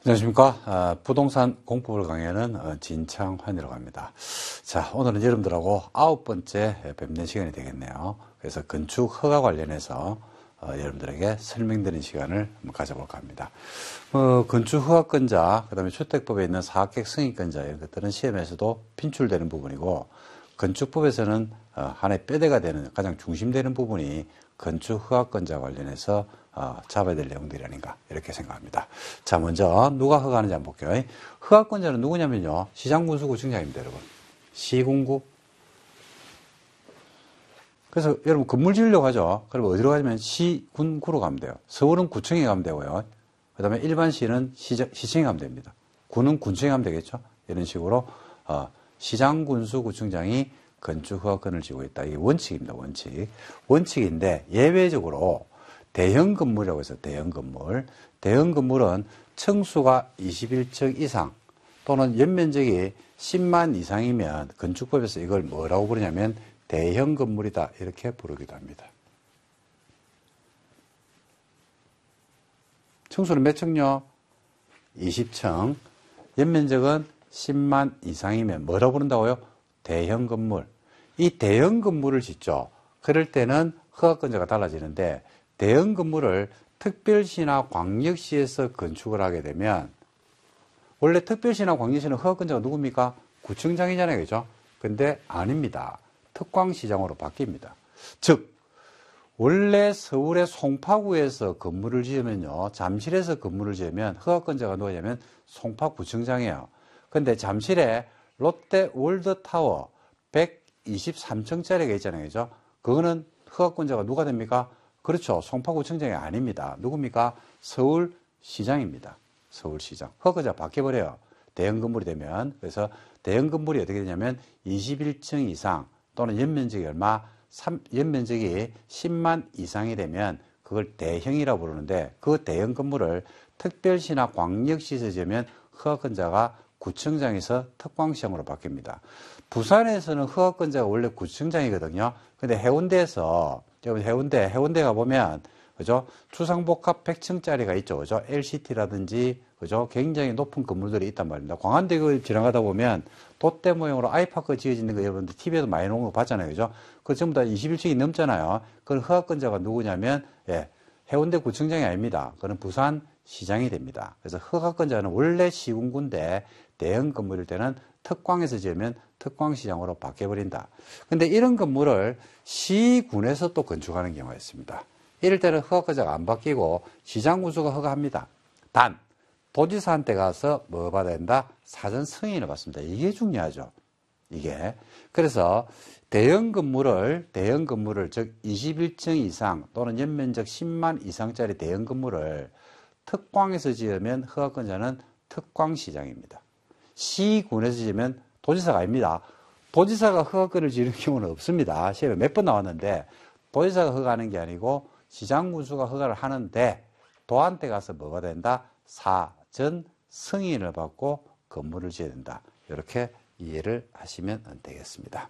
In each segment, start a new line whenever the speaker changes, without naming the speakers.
안녕하십니까. 부동산 공법을 강의하는 진창환이라고 합니다. 자, 오늘은 여러분들하고 9번째 뵙는 시간이 되겠네요. 그래서 건축 허가 관련해서 여러분들에게 설명드리는 시간을 한번 가져볼까 합니다. 건축 허가권자, 그 다음에 주택법에 있는 사학객 승인권자 이런 것들은 시험에서도 핀출되는 부분이고, 건축법에서는 하나의 뼈대가 되는 가장 중심되는 부분이 건축 허가권자 관련해서 잡아야 될 내용들이 아닌가 이렇게 생각합니다. 자, 먼저 누가 허가하는지 한번 볼게요. 허가권자는 누구냐면요, 시장군수구청장입니다. 여러분, 시군구. 그래서 여러분 건물 지으려고 하죠. 그러면 어디로 가냐면 시군구로 가면 돼요. 서울은 구청에 가면 되고요, 그 다음에 일반 시는 시청에 가면 됩니다. 구는 군청에 가면 되겠죠. 이런 식으로 시장군수구청장이 건축 허가권을 쥐고 있다. 이게 원칙입니다. 원칙인데 예외적으로 대형 건물이라고 해서 대형 건물은 층수가 21층 이상 또는 연면적이 10만 이상이면 건축법에서 이걸 뭐라고 부르냐면 대형 건물이다 이렇게 부르기도 합니다. 층수는 몇 층요? 20층. 연면적은 10만 이상이면 뭐라고 부른다고요? 대형 건물. 이 대형 건물을 짓죠. 그럴 때는 허가권자가 달라지는데, 대형 건물을 특별시나 광역시에서 건축을 하게 되면, 원래 특별시나 광역시는 허가권자가 누굽니까? 구청장이잖아요. 그죠? 근데 아닙니다. 특광시장으로 바뀝니다. 즉, 원래 서울의 송파구에서 건물을 지으면요, 잠실에서 건물을 지으면 허가권자가 누구냐면 송파구청장이에요. 근데 잠실에 롯데 월드타워 123층짜리가 있잖아요. 그죠? 그거는 허가권자가 누가 됩니까? 그렇죠. 송파구청장이 아닙니다. 누굽니까? 서울시장입니다. 서울시장. 허가자 바뀌어버려요. 대형 건물이 되면. 그래서 대형 건물이 어떻게 되냐면 21층 이상 또는 연면적이 얼마? 연면적이 10만 이상이 되면 그걸 대형이라고 부르는데, 그 대형 건물을 특별시나 광역시에서 지으면 허가권자가 구청장에서 특광시장으로 바뀝니다. 부산에서는 허가권자가 원래 구청장이거든요. 근데 해운대에서, 여러분 해운대 가보면, 그죠? 주상복합 100층짜리가 있죠. 그죠? LCT라든지, 그죠? 굉장히 높은 건물들이 있단 말입니다. 광안대교 지나가다 보면 돛대 모형으로 아이파크 지어지는 거 여러분들 TV에도 많이 나온 거 봤잖아요. 그죠? 그거 전부 다 21층이 넘잖아요. 그건 허가권자가 누구냐면, 해운대 구청장이 아닙니다. 그건 부산 시장이 됩니다. 그래서 허가권자는 원래 시군구인데 대형 건물일 때는 특광에서 지으면 특광시장으로 바뀌어버린다. 근데 이런 건물을 시군에서 또 건축하는 경우가 있습니다. 이럴 때는 허가권자가 안 바뀌고 시장군수가 허가합니다. 단, 도지사한테 가서 뭐 받아야 된다? 사전 승인을 받습니다. 이게 중요하죠. 이게. 그래서 대형 건물을 즉 21층 이상 또는 연면적 10만 이상짜리 대형 건물을 특광에서 지으면 허가권자는 특광시장입니다. 시군에서 지으면 도지사가 아닙니다. 도지사가 허가권을 지는 경우는 없습니다. 시험에 몇 번 나왔는데, 도지사가 허가하는 게 아니고 시장군수가 허가를 하는데, 도한테 가서 뭐가 된다? 사전 승인을 받고 건물을 지어야 된다. 이렇게 이해를 하시면 되겠습니다.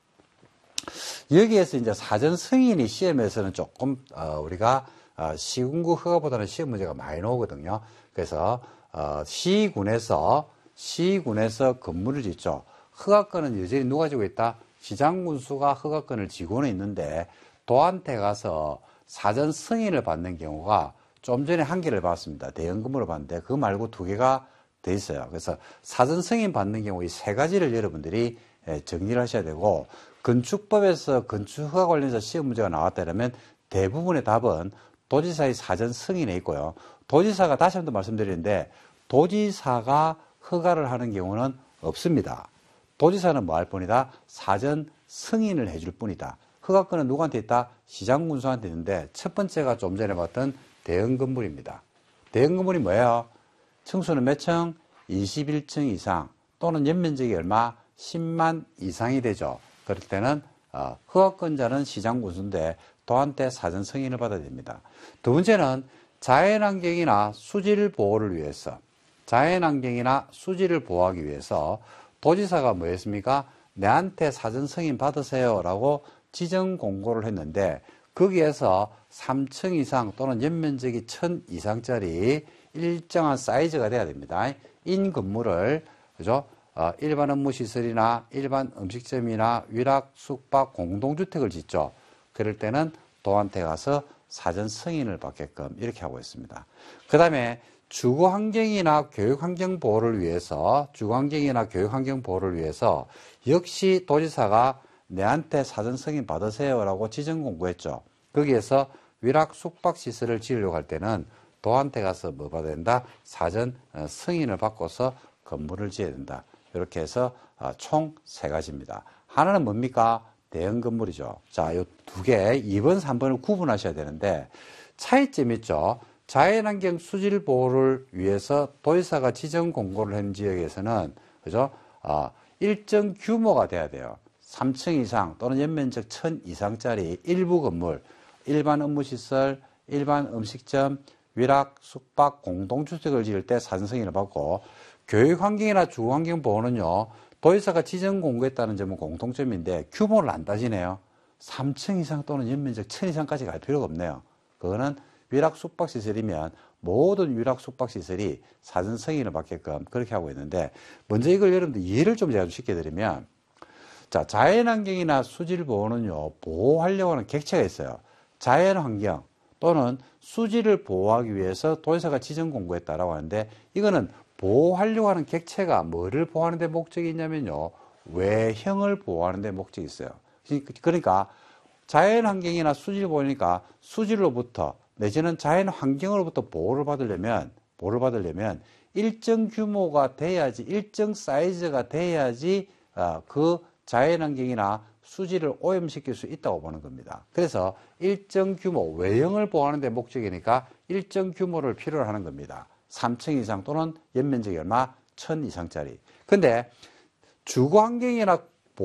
여기에서 이제 사전 승인이 시험에서는 조금 우리가 시군구 허가보다는 시험 문제가 많이 나오거든요. 그래서 시군에서 건물을 짓죠. 허가권은 여전히 누가 지고 있다? 시장군수가 허가권을 지고는 있는데, 도한테 가서 사전 승인을 받는 경우가 좀 전에 한 개를 봤습니다. 대형 건물을 봤는데 그거 말고 두 개가 돼 있어요. 그래서 사전 승인 받는 경우 이 세 가지를 여러분들이 정리를 하셔야 되고, 건축법에서 건축 허가 관련해서 시험 문제가 나왔다면 대부분의 답은 도지사의 사전 승인에 있고요. 도지사가 다시 한번 말씀드리는데, 도지사가 허가를 하는 경우는 없습니다. 도지사는 뭐 할 뿐이다? 사전 승인을 해줄 뿐이다. 허가권은 누구한테 있다? 시장군수한테 있는데, 첫 번째가 좀 전에 봤던 대형 건물입니다. 대형 건물이 뭐예요? 층수는 몇 층? 21층 이상 또는 연면적이 얼마? 10만 이상이 되죠. 그럴 때는 허가권자는 시장군수인데 도한테 사전 승인을 받아야 됩니다. 두 번째는 자연환경이나 수질 보호를 위해서, 자연환경이나 수질을 보호하기 위해서 도지사가 뭐 했습니까? 내한테 사전 승인 받으세요 라고 지정 공고를 했는데, 거기에서 3층 이상 또는 연면적이 1000 이상짜리 일정한 사이즈가 돼야 됩니다. 인 건물을, 그죠? 일반 업무시설이나 일반 음식점이나 위락, 숙박, 공동주택을 짓죠. 그럴 때는 도한테 가서 사전 승인을 받게끔 이렇게 하고 있습니다. 그 다음에 주거환경이나 교육환경 보호를 위해서, 역시 도지사가 내한테 사전 승인 받으세요라고 지정 공고했죠. 거기에서 위락, 숙박시설을 지으려고 할 때는 도한테 가서 뭐 받아야 된다? 사전 승인을 받고서 건물을 지어야 된다. 이렇게 해서 총 3가지입니다. 하나는 뭡니까? 대형 건물이죠. 자, 요 2개, 2번, 3번을 구분하셔야 되는데 차이점이 있죠. 자연환경 수질 보호를 위해서 도지사가 지정 공고를 한 지역에서는, 그죠? 일정 규모가 돼야 돼요. 3층 이상 또는 연면적 1000 이상짜리 일부 건물, 일반 업무시설, 일반 음식점, 위락, 숙박, 공동주택을 지을 때 사전 승인을 받고, 교육환경이나 주거환경 보호는요, 도지사가 지정 공고했다는 점은 공통점인데 규모를 안 따지네요. 3층 이상 또는 연면적 1000 이상까지 갈 필요가 없네요. 그거는 위락 숙박시설이면 모든 위락 숙박시설이 사전 승인을 받게끔 그렇게 하고 있는데, 먼저 이걸 여러분들 이해를 좀 제가 쉽게 드리면, 자, 자연환경이나 수질보호는요, 보호하려고 하는 객체가 있어요. 자연환경 또는 수질을 보호하기 위해서 도지사가 지정 공고했다라고 하는데, 이거는 보호하려고 하는 객체가 뭐를 보호하는 데 목적이 있냐면요, 외형을 보호하는 데 목적이 있어요. 그러니까 자연환경이나 수질 보호니까 수질로부터 내지는 자연환경으로부터 보호를 받으려면 일정 규모가 돼야지, 일정 사이즈가 돼야지 그 자연환경이나 수질을 오염시킬 수 있다고 보는 겁니다. 그래서 일정 규모, 외형을 보호하는 데 목적이니까 일정 규모를 필요로 하는 겁니다. 3층 이상 또는 연면적이 얼마? 1000 이상짜리. 근데 주거환경이나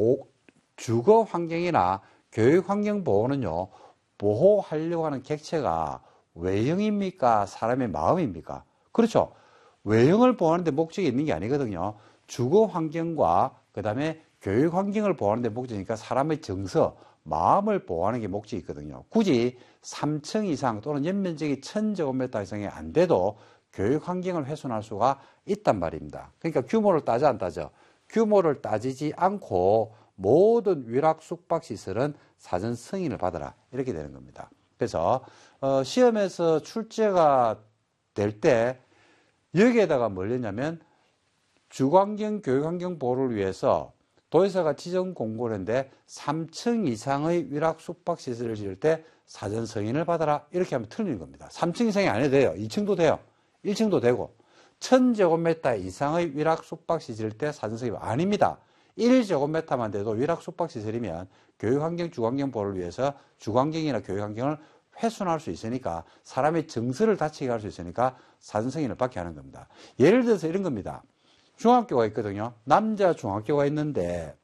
교육환경 보호는요, 보호하려고 하는 객체가 외형입니까? 사람의 마음입니까? 그렇죠. 외형을 보호하는 데 목적이 있는 게 아니거든요. 주거환경과 그 다음에 교육환경을 보호하는 데 목적이니까 사람의 정서, 마음을 보호하는 게 목적이 있거든요. 굳이 3층 이상 또는 연면적이 1000제곱미터 이상이 안 돼도 교육환경을 훼손할 수가 있단 말입니다. 그러니까 규모를 따져 안 따져? 규모를 따지지 않고 모든 위락 숙박시설은 사전 승인을 받아라, 이렇게 되는 겁니다. 그래서 시험에서 출제가 될 때 여기에다가 뭘 넣냐면 주거환경, 교육환경 보호를 위해서 도지사가 지정 공고를 했는데 3층 이상의 위락 숙박시설을 지을 때 사전 승인을 받아라, 이렇게 하면 틀린 겁니다. 3층 이상이 안 해도 돼요. 2층도 돼요. 1층도 되고 1000제곱미터 이상의 위락 숙박시설 때 사전 승인 아닙니다. 1제곱미터만 돼도 위락 숙박시설이면 교육환경, 주거환경 보호를 위해서 주거환경이나 교육환경을 훼손할 수 있으니까, 사람의 정서를 다치게 할 수 있으니까 사전 승인을 받게 하는 겁니다. 예를 들어서 이런 겁니다. 중학교가 있거든요. 남자 중학교가 있는데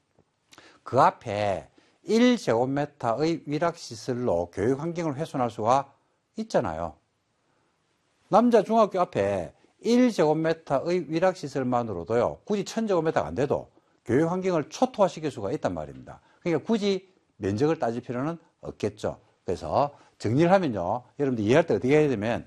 그 앞에 1제곱미터의 위락시설로 교육환경을 훼손할 수가 있잖아요. 남자 중학교 앞에 1제곱미터의 위락시설만으로도요, 굳이 1000제곱미터가 안 돼도 교육환경을 초토화시킬 수가 있단 말입니다. 그러니까 굳이 면적을 따질 필요는 없겠죠. 그래서 정리를 하면요, 여러분들 이해할 때 어떻게 해야 되면,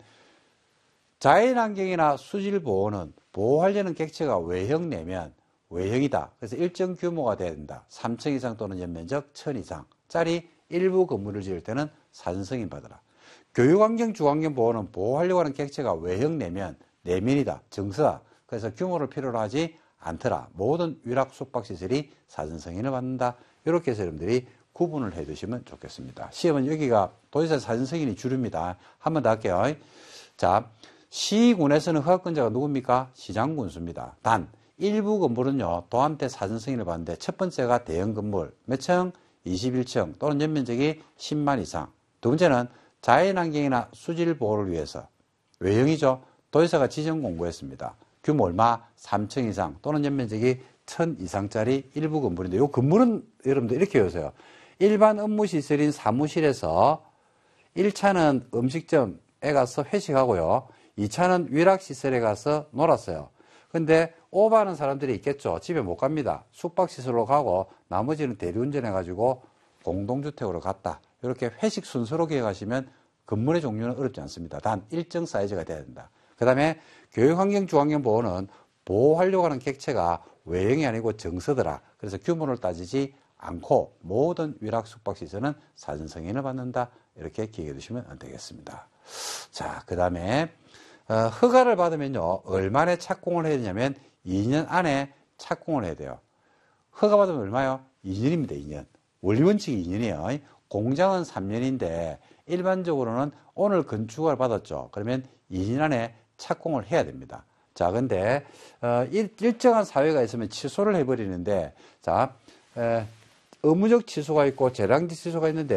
자연환경이나 수질보호는 보호하려는 객체가 외형 내면 외형이다. 그래서 일정 규모가 돼야 된다. 3층 이상 또는 연면적 1000 이상짜리 일부 건물을 지을 때는 사전 승인 받아라. 교육환경, 주거환경 보호는 보호하려고 하는 객체가 외형 내면 내면이다, 정서다. 그래서 규모를 필요로 하지 않더라. 모든 위락 숙박시설이 사전 승인을 받는다. 이렇게 해서 여러분들이 구분을 해 두시면 좋겠습니다. 시험은 여기가 도지사 사전 승인이 주류입니다. 한 번 더 할게요. 자, 시군에서는 허가권자가 누굽니까? 시장군수입니다. 단 일부 건물은요, 도한테 사전 승인을 받는데 첫 번째가 대형 건물, 몇 층? 21층 또는 연면적이 10만 이상. 두 번째는 자연환경이나 수질 보호를 위해서 외형이죠. 도지사가 지정 공고했습니다. 규모 얼마? 3층 이상 또는 연면적이 1000 이상짜리 일부 건물인데, 이 건물은 여러분들 이렇게 외우세요. 일반 업무시설인 사무실에서 1차는 음식점에 가서 회식하고요, 2차는 위락시설에 가서 놀았어요. 근데 오버하는 사람들이 있겠죠. 집에 못 갑니다. 숙박시설로 가고 나머지는 대리운전해가지고 공동주택으로 갔다. 이렇게 회식 순서로 기억하시면 건물의 종류는 어렵지 않습니다. 단 일정 사이즈가 돼야 된다. 그 다음에 교육환경 주환경보호는 보호하려고 하는 객체가 외형이 아니고 정서더라. 그래서 규모를 따지지 않고 모든 위락 숙박시설은 사전 승인을 받는다. 이렇게 기억해 두시면 되겠습니다. 자, 그 다음에 허가를 받으면요 얼마나 착공을 해야 되냐면 2년 안에 착공을 해야 돼요. 허가 받으면 얼마요? 2년입니다. 2년. 원리원칙이 2년이에요. 공장은 3년인데 일반적으로는 오늘 건축을 받았죠. 그러면 2년 안에 착공을 해야 됩니다. 자, 근데 일정한 사유가 있으면 취소를 해버리는데, 자, 의무적 취소가 있고 재량지 취소가 있는데